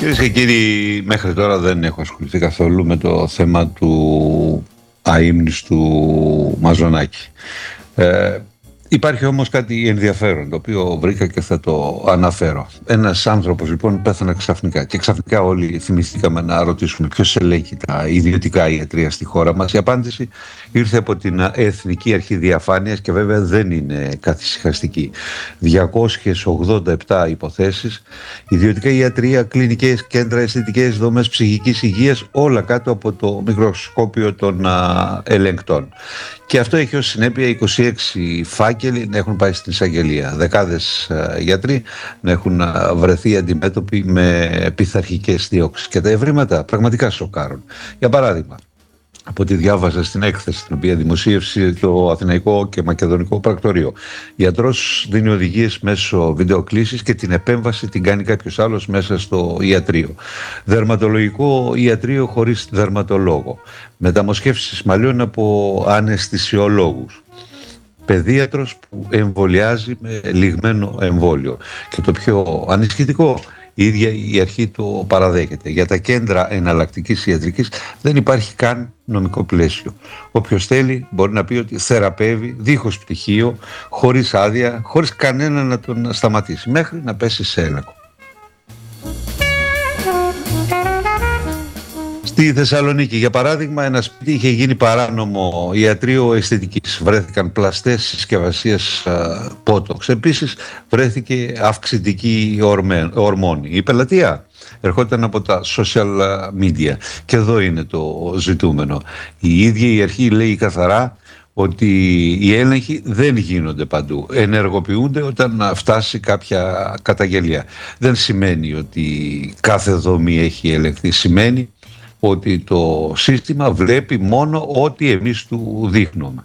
Κυρίες και κύριοι, μέχρι τώρα δεν έχω ασχοληθεί καθόλου με το θέμα του αείμνηστου Μαζονάκη. Υπάρχει όμως κάτι ενδιαφέρον, το οποίο βρήκα και θα το αναφέρω. Ένας άνθρωπος λοιπόν πέθανε ξαφνικά και ξαφνικά όλοι θυμηθήκαμε να ρωτήσουμε ποιος ελέγχει τα ιδιωτικά ιατρεία στη χώρα μας. Η απάντηση ήρθε από την Εθνική Αρχή Διαφάνειας και βέβαια δεν είναι καθησυχαστική. 287 υποθέσεις, ιδιωτικά ιατρεία, κλινικές κέντρα, αισθητικές δομές ψυχικής υγείας, όλα κάτω από το μικροσκόπιο των ελεγκτών. Και αυτό έχει ως συνέπεια 26 φάκελοι να έχουν πάει στην εισαγγελία. Δεκάδες γιατροί να έχουν βρεθεί αντιμέτωποι με πειθαρχικές διώξεις. Και τα ευρήματα πραγματικά σοκάρουν. Για παράδειγμα, από ό,τι διάβαζα στην έκθεση την οποία δημοσίευσε το Αθηναϊκό και Μακεδονικό Πρακτορείο, γιατρός δίνει οδηγίες μέσω βιντεοκλήσης και την επέμβαση την κάνει κάποιος άλλος μέσα στο ιατρείο. Δερματολογικό ιατρείο χωρίς δερματολόγο. Μεταμοσχεύσεις μαλλιών από αναισθησιολόγους. Παιδίατρος που εμβολιάζει με λιγμένο εμβόλιο. Και το πιο ανησυχητικό, η ίδια η αρχή το παραδέχεται. Για τα κέντρα εναλλακτικής ιατρικής δεν υπάρχει καν νομικό πλαίσιο. Όποιος θέλει μπορεί να πει ότι θεραπεύει δίχως πτυχίο, χωρίς άδεια, χωρίς κανένα να τον σταματήσει, μέχρι να πέσει σε έλεγχο. Στη Θεσσαλονίκη, για παράδειγμα, ένα σπίτι είχε γίνει παράνομο ιατρείο αισθητικής. Βρέθηκαν πλαστές συσκευασίες πότοξ. Επίσης, βρέθηκε αυξητική ορμόνη. Η πελατεία ερχόταν από τα social media. Και εδώ είναι το ζητούμενο. Η ίδια η αρχή λέει καθαρά ότι οι έλεγχοι δεν γίνονται παντού. Ενεργοποιούνται όταν φτάσει κάποια καταγγελία. Δεν σημαίνει ότι κάθε δομή έχει ελεγχθεί. Σημαίνει ότι το σύστημα βλέπει μόνο ό,τι εμείς του δείχνουμε.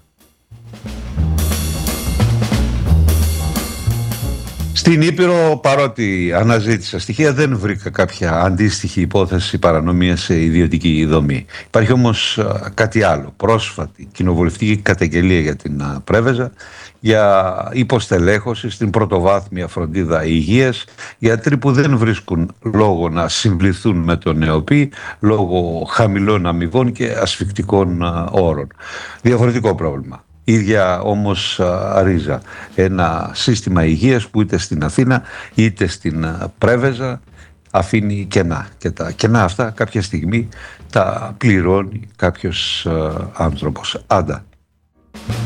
Στην Ήπειρο, παρότι αναζήτησα στοιχεία, δεν βρήκα κάποια αντίστοιχη υπόθεση παρανομίας σε ιδιωτική δομή. Υπάρχει όμως κάτι άλλο. Πρόσφατη κοινοβουλευτική καταγγελία για την Πρέβεζα, για υποστελέχωση στην πρωτοβάθμια φροντίδα υγείας, γιατροί που δεν βρίσκουν λόγο να συμβληθούν με τον ΕΟΠΗ λόγω χαμηλών αμοιβών και ασφικτικών όρων. Διαφορετικό πρόβλημα. Ίδια όμως ρίζα. Ένα σύστημα υγείας που είτε στην Αθήνα είτε στην Πρέβεζα αφήνει κενά. Και τα κενά αυτά κάποια στιγμή τα πληρώνει κάποιος άνθρωπος. Άντα.